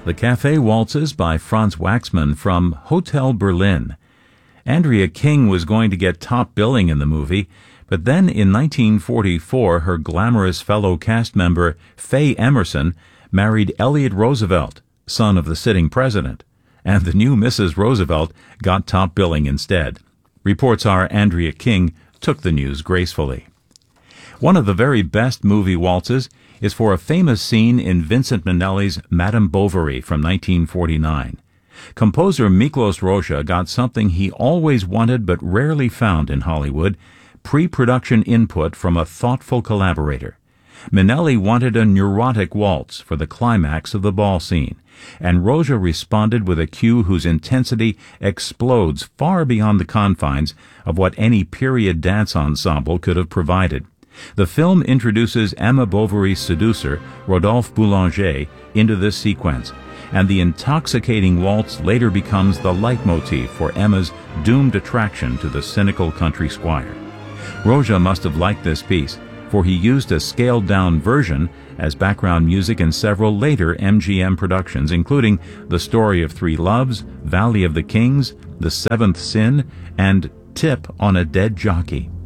The Café Waltzes by Franz Waxman from Hotel Berlin. Andrea King was going to get top billing in the movie, but then in 1944 her glamorous fellow cast member Faye Emerson married Elliot Roosevelt, son of the sitting president, and the new Mrs. Roosevelt got top billing instead. Reports are Andrea King took the news gracefully. One of the very best movie waltzes is for a famous scene in Vincent Minnelli's Madame Bovary from 1949. Composer Miklos Rozsa got something he always wanted but rarely found in Hollywood, pre-production input from a thoughtful collaborator. Minnelli wanted a neurotic waltz for the climax of the ball scene, and Rozsa responded with a cue whose intensity explodes far beyond the confines of what any period dance ensemble could have provided. The film introduces Emma Bovary's seducer, Rodolphe Boulanger, into this sequence, and the intoxicating waltz later becomes the leitmotif for Emma's doomed attraction to the cynical country squire. Rozsa must have liked this piece, for he used a scaled-down version as background music in several later MGM productions, including The Story of Three Loves, Valley of the Kings, The Seventh Sin, and Tip on a Dead Jockey.